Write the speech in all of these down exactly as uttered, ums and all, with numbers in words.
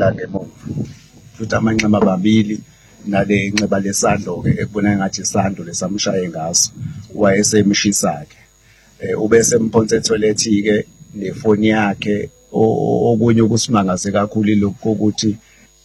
la ngemuva futhi amanxeba amabili nale inxeba lesandlo ke ekubona ngathi isando lesamshaye ngaso wayesemshisa-ke ubese mphonse etoilet ke nefoni yakhe okunye ukusimangaze kakhulu lokho ukuthi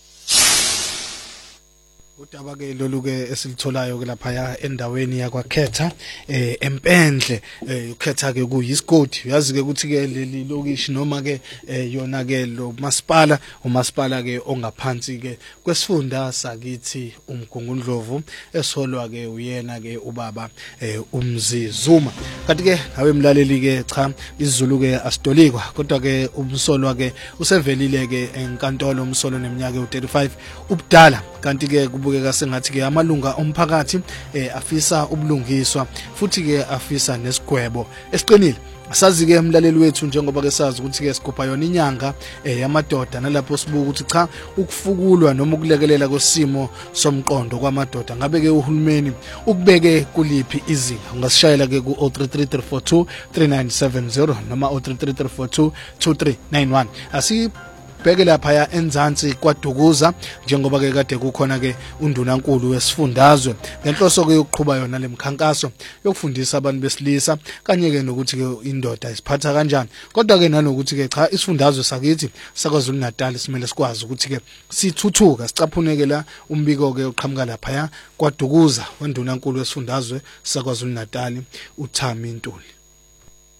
udaba ke lolu ke esilitholayo ke lapha endaweni yakwaKhetha eh empendle uKhetha ke kuyisigodi uyazi ke ukuthi ke leli lokishi noma ke yona ke lo masipala umasipala ke ongaphansi ke kwesifunda sakithi uMgungundlovu esolwa ke uyena ke ubaba uMzizuma kanti ke nawe mlaleli ke cha isiZulu ke asitolikwa kodwa ke umsolwa ke usevelile ke enkantolo umsolo neminyaka u-thirty-five ubudala kanti ke kubukeka sengathi ke amalunga omphakathi eh afisa ubulungiswa futhi ke afisa nesigwebo esiqinile asazi ke emlaleli wethu njengoba ke sazi ukuthi ke sigubha yona inyanga eh yamadoda nalapho sibuka ukuthi cha ukufukulwa noma ukulekelela kwesimo somqondo kwamadoda ngabe ke uhulumeni ukubeke kuliphi izinga ungasishayela ke ku zero three three three four two three nine seven zero noma zero three three three four two two three nine one asi bheke lapha ya enzansi kwaDukuza njengoba ke kade kukhona ke undunankulu wesifundazwe ngenhloso ke yokuqhubha yona lemkhankaso yokufundisa abantu besilisa kanye ke nokuthi ke indoda isiphatha kanjani kodwa ke nanokuthi ke cha isifundazwe sakithi saKwaZulu Natal simele sikwazi ukuthi ke sithuthuka sicaphuneke la umbiko ke oqhamuka lapha ya kwaDukuza wendunankulu wesifundazwe saKwaZulu Natal uThami Ntuli.